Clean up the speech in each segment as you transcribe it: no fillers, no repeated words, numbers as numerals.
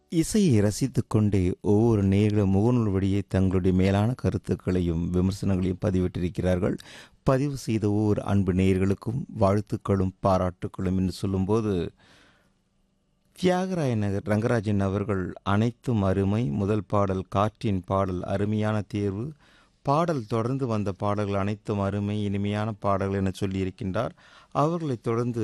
இசையை ரசித்துக்கொண்டே ஒவ்வொரு நேயர்களும் முகநூல் வழியே தங்களுடைய மேலான கருத்துக்களையும் விமர்சனங்களையும் பதிவிட்டிருக்கிறார்கள். பதிவு செய்த ஒவ்வொரு அன்பு நேயர்களுக்கும் வாழ்த்துக்களும் பாராட்டுக்களும் என்று சொல்லும்போது, தியாகராய நகர் ரங்கராஜன் அவர்கள் அனைத்தும் அருமை, முதல் பாடல் காற்றின் பாடல் அருமையான தேர்வு, பாடல் தொடர்ந்து வந்த பாடல்கள் அனைத்தும் அருமை இனிமையான பாடல்கள் என சொல்லியிருக்கின்றார். அவர்களைத் தொடர்ந்து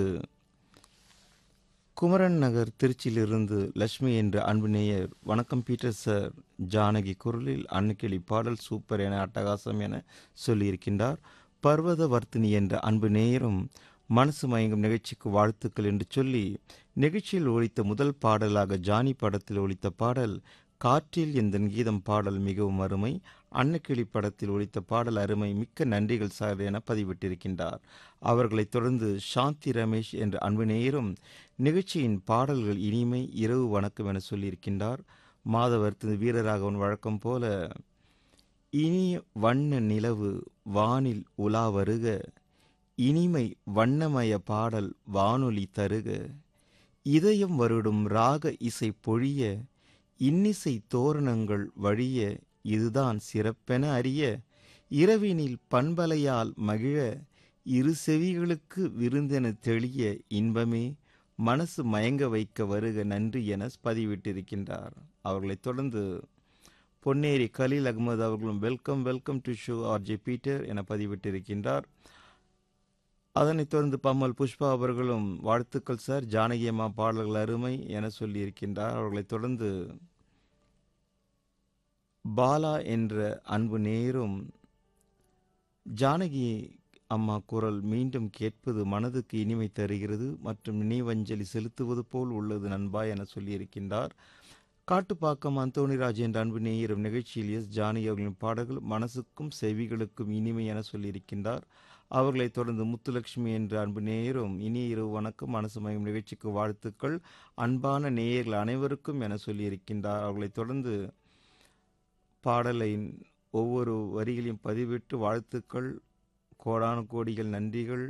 குமரன் நகர் திருச்சியிலிருந்து லட்சுமி என்ற அன்பு நேயர், வணக்கம் பீட்டர் சார், ஜானகி குரலில் அன்னுக்கிளி பாடல் சூப்பர் என அட்டகாசம் என சொல்லியிருக்கின்றார். பர்வத வர்த்தினி என்ற அன்பு நேயரும் மனசு மயங்கும் நிகழ்ச்சிக்கு வாழ்த்துக்கள் என்று சொல்லி, நிகழ்ச்சியில் ஒலித்த முதல் பாடலாக ஜானி படத்தில் ஒலித்த பாடல் காற்றில் எந்தன் கீதம் பாடல் மிகவும் அருமை, அன்னக்கிளி படத்தில் ஒலித்த பாடல் அருமை, மிக்க நன்றிகள் சார் என பதிவிட்டிருக்கின்றார். அவர்களைத் தொடர்ந்து சாந்தி ரமேஷ் என்ற அன்பு நேயரும் நிகழ்ச்சியின் பாடல்கள் இனிமை, இரவு வணக்கம் என சொல்லியிருக்கின்றார். மாதவர்த்தின் வீரராகவன் வழக்கம் போல இனிய வண்ண நிலவு வானில் உலா வருக, இனிமை வண்ணமய பாடல் வானொலி தருக, இதயம் வருடும் ராக இசை பொழிய, இன்னிசை தோரணங்கள் வழிய, இதுதான் சிறப்பென அறிய, இரவினில் பண்பலையால் மகிழ, இரு செவிகளுக்கு விருந்தென தெளிய, இன்பமே மனசு மயங்க வைக்க வருக நன்றி என பதிவிட்டிருக்கின்றார். அவர்களைத் தொடர்ந்து பொன்னேரி கலீல் அகமது அவர்களும் welcome welcome to show RJ Peter என பதிவிட்டிருக்கின்றார். அதனைத் தொடர்ந்து பம்மல் புஷ்பா அவர்களும் வாழ்த்துக்கள் சார், ஜானகி அம்மா பாடல்கள் அருமை என சொல்லியிருக்கின்றார். அவர்களைத் தொடர்ந்து பாலா என்ற அன்பு நேயரும் ஜானகி அம்மா குரல் மீண்டும் கேட்பது மனதுக்கு இனிமை தருகிறது மற்றும் நினைவஞ்சலி செலுத்துவது போல் உள்ளது நண்பா என சொல்லியிருக்கின்றார். காட்டுப்பாக்கம் அந்தோணிராஜ் என்ற அன்பு நேயரும் நிகழ்ச்சியில் எஸ் ஜானகி அவர்களின் பாடல்கள் மனசுக்கும் செவிகளுக்கும் இனிமை என சொல்லியிருக்கின்றார். அவர்களைத் தொடர்ந்து முத்துலட்சுமி என்ற அன்பு நேயரும் இனிய இரவு வணக்கம், மனசு மயம் நிகழ்ச்சிக்கு வாழ்த்துக்கள், அன்பான நேயர்கள் அனைவருக்கும் என சொல்லியிருக்கின்றார். அவர்களைத் தொடர்ந்து பாடலை ஒவ்வொரு வரிகளையும் பதிவிட்டு வாழ்த்துக்கள், கோடான கோடிகள் நன்றிகள்